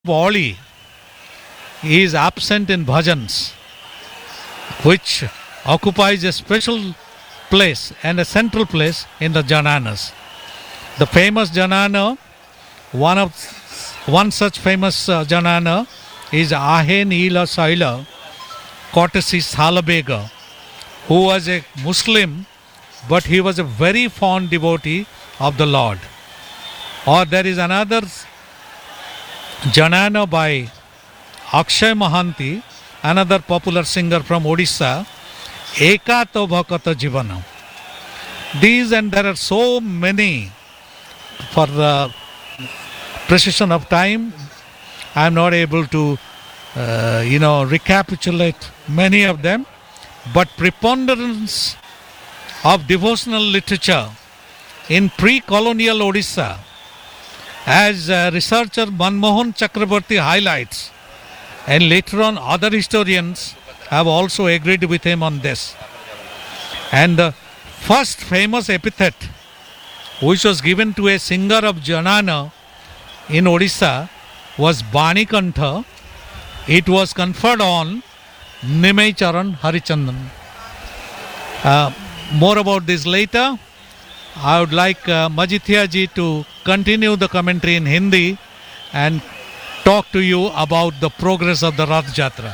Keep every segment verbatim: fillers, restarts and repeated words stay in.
Pauli is absent in bhajans, which occupies a special place and a central place in the jananas. The famous janana, one of one such famous uh, janana is Ahe Neela Saila Courtesy Salabega, who was a Muslim, but he was a very fond devotee of the Lord. Or there is another janana by Akshay Mahanti, another popular singer from Odisha, Eka to Bhakata Jivana. These, and there are so many. For the precision of time, I am not able to, uh, you know, recapitulate many of them. But preponderance of devotional literature in pre-colonial Odisha, as uh, researcher Manmohan Chakrabarti highlights, and later on other historians have also agreed with him on this. And the first famous epithet which was given to a singer of janana in Odisha was Banikantha. It was conferred on Nimai Charan Harichandan. Uh, more about this later. I would like uh, Majithia ji to continue the commentary in Hindi and talk to you about the progress of the Rath Jatra.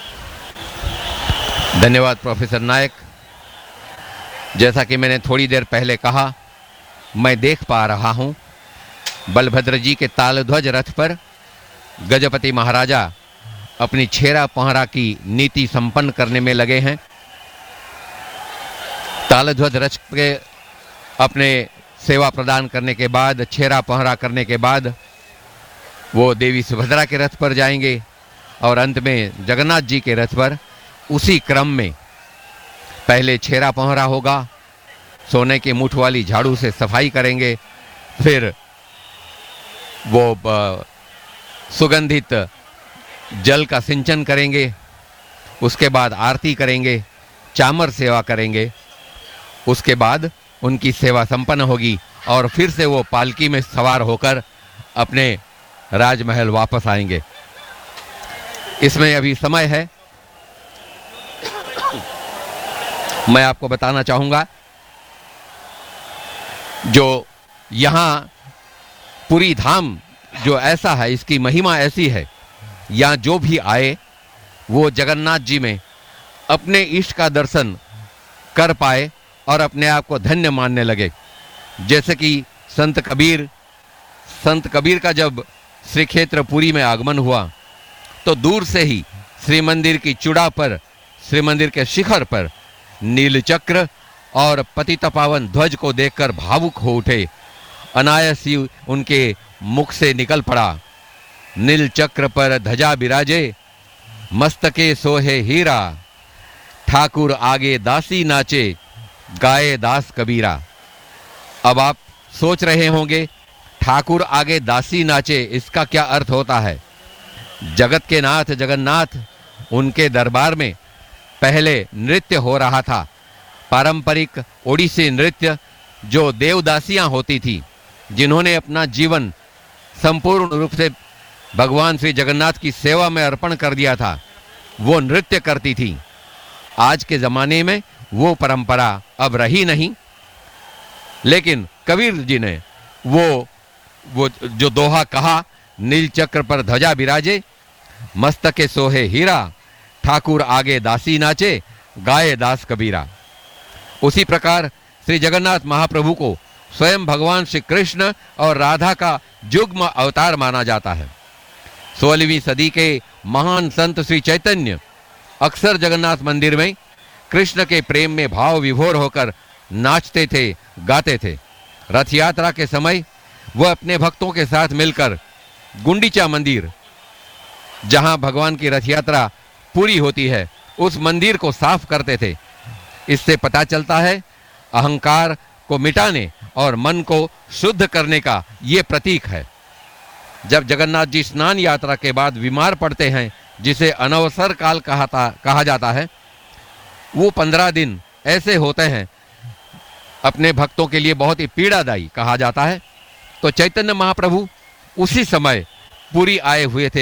धन्यवाद professor नायक। जैसा कि मैंने थोड़ी देर पहले कहा, मैं देख पा रहा हूं बलभद्र जी के तालध्वज रथ पर गजपति महाराजा अपनी छेरा पहरा की नीति संपन्न करने में लगे हैं। तालध्वज रथ के अपने सेवा प्रदान करने के बाद, छेरा पहरा करने के बाद वो देवी सुभद्रा के रथ पर जाएंगे और अंत में जगन्नाथ जी के रथ पर उसी क्रम में पहले छेरा पहरा होगा, सोने के मुठ वाली झाड़ू से सफाई करेंगे, फिर वो सुगंधित जल का सिंचन करेंगे, उसके बाद आरती करेंगे, चामर सेवा करेंगे, उसके बाद उनकी सेवा संपन्न होगी और फिर से वो पालकी में सवार होकर अपने राजमहल वापस आएंगे। इसमें अभी समय है, मैं आपको बताना चाहूँगा, जो यहाँ पूरी धाम जो ऐसा है, इसकी महिमा ऐसी है, यहाँ जो भी आए वो जगन्नाथ जी में अपने इष्ट का दर्शन कर पाए और अपने आप को धन्य मानने लगे। जैसे कि संत कबीर संत कबीर का जब श्री क्षेत्र पुरी में आगमन हुआ तो दूर से ही श्री मंदिर की चुड़ा पर, श्री मंदिर के शिखर पर नील चक्र और पतित पावन ध्वज को देखकर भावुक हो उठे। अनायास ही उनके मुख से निकल पड़ा, नील चक्र पर ध्वजा बिराजे, मस्तके सोहे हीरा, ठाकुर आगे दासी नाचे, गाए दास कबीरा। अब आप सोच रहे होंगे, ठाकुर आगे दासी नाचे, इसका क्या अर्थ होता है? जगत के नाथ जगन्नाथ, उनके दरबार में पहले नृत्य हो रहा था, पारंपरिक ओडिसी नृत्य, जो देवदासियां होती थी, जिन्होंने अपना जीवन संपूर्ण रूप से भगवान श्री जगन्नाथ की सेवा में अर्पण कर दिया था, वो नृत्य करती थी। आज के ज़माने में वो परंपरा अब रही नहीं, लेकिन कबीर जी ने वो वो जो दोहा कहा, नील चक्र पर ध्वजा बिराजे, मस्तके सोहे हीरा, ठाकुर आगे दासी नाचे, गाए दास कबीरा। उसी प्रकार श्री जगन्नाथ महाप्रभु को स्वयं भगवान श्री कृष्ण और राधा का युग्म अवतार माना जाता है। सोलहवीं सदी के महान संत श्री चैतन्य अक्सर जगन्नाथ मंदिर में कृष्ण के प्रेम में भाव विभोर होकर नाचते थे, गाते थे। रथ यात्रा के समय वह अपने भक्तों के साथ मिलकर गुंडीचा मंदिर, जहां भगवान की रथ यात्रा पूरी होती है, उस मंदिर को साफ करते थे। इससे पता चलता है अहंकार को मिटाने और मन को शुद्ध करने का ये प्रतीक है। जब जगन्नाथ जी स्नान यात्रा के बाद बीमार पड़ते हैं, जिसे अनवसर काल कहा, कहा जाता है, वो पंद्रह दिन ऐसे होते हैं, अपने भक्तों के लिए बहुत ही पीड़ादायी कहा जाता है। तो चैतन्य महाप्रभु उसी समय पुरी आए हुए थे